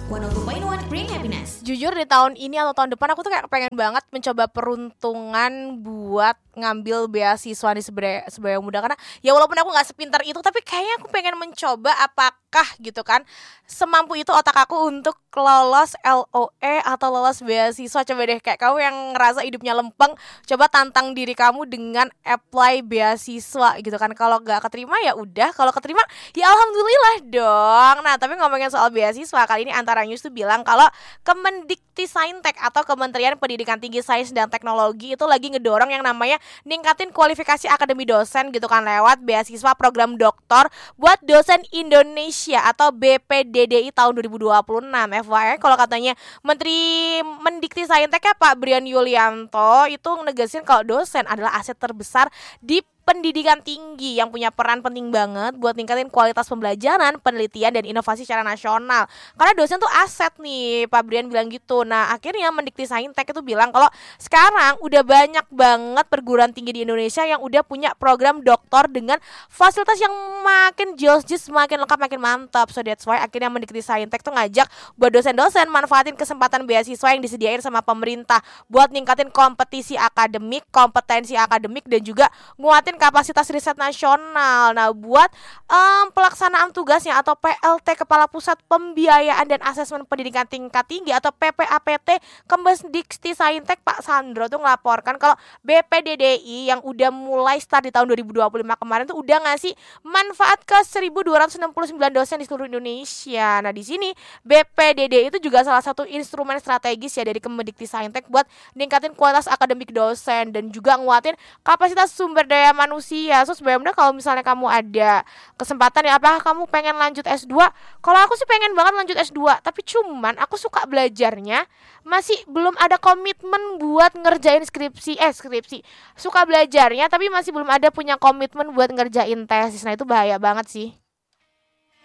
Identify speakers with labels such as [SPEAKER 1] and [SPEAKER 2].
[SPEAKER 1] 102.1 Bring Happiness.
[SPEAKER 2] Jujur di tahun ini atau tahun depan aku tuh kayak pengen banget mencoba peruntungan buat ngambil beasiswa di Sebaya Muda. Karena ya walaupun aku gak sepintar itu, tapi kayaknya aku pengen mencoba apakah gitu kan semampu itu otak aku untuk lolos LOE atau lolos beasiswa. Coba deh, kayak kamu yang ngerasa hidupnya lempeng, coba tantang diri kamu dengan apply beasiswa gitu kan. Kalau gak keterima ya udah, kalau keterima ya alhamdulillah dong. Nah tapi ngomongin soal beasiswa, kali ini Antara News tuh bilang kalau Kemendikti-Saintek atau Kementerian Pendidikan Tinggi Sains dan Teknologi itu lagi ngedorong yang namanya ningkatin kualifikasi akademi dosen gitu kan lewat beasiswa program doktor buat dosen Indonesia atau BPDDI tahun 2026. FYI kalau katanya Menteri Mendikti-Sainteknya Pak Brian Yulianto itu negesin kalau dosen adalah aset terbesar di pendidikan tinggi yang punya peran penting banget buat ningkatin kualitas pembelajaran, penelitian, dan inovasi secara nasional. Karena dosen tuh aset nih, Pak Brian bilang gitu. Nah akhirnya Mendikti-Saintek itu bilang kalau sekarang udah banyak banget perguruan tinggi di Indonesia yang udah punya program doktor dengan fasilitas yang makin jauh-jauh, makin lengkap, makin mantap. So that's why akhirnya Mendikti-Saintek tuh ngajak buat dosen-dosen manfaatin kesempatan beasiswa yang disediain sama pemerintah buat ningkatin kompetisi akademik, kompetensi akademik, dan juga nguatin kapasitas riset nasional. Nah buat pelaksanaan tugasnya atau PLT Kepala Pusat Pembiayaan dan Asesmen Pendidikan Tingkat Tinggi atau PPAPT Kemendikti-Saintek Pak Sandro tuh ngelaporkan kalau BPDDI yang udah mulai start di tahun 2025 kemarin tuh udah ngasih manfaat ke 1.269 dosen di seluruh Indonesia. Nah di sini BPDDI itu juga salah satu instrumen strategis ya dari Kemendikti-Saintek buat ningkatin kualitas akademik dosen dan juga nguatin kapasitas sumber daya manusia. So sebenarnya kalau misalnya kamu ada kesempatan ya, apakah kamu pengen lanjut S2? Kalau aku sih pengen banget lanjut S2, tapi cuman aku suka belajarnya masih belum ada komitmen buat ngerjain skripsi. Suka belajarnya tapi masih belum ada punya komitmen buat ngerjain tesis. Nah itu bahaya banget sih.